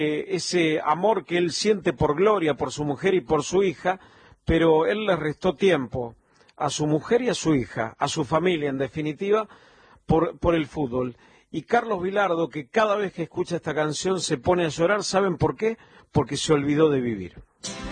ese amor que él siente por Gloria, por su mujer y por su hija, pero él le restó tiempo a su mujer y a su hija, a su familia en definitiva, por el fútbol. Y Carlos Vilardo, que cada vez que escucha esta canción se pone a llorar, ¿saben por qué? Porque se olvidó de vivir.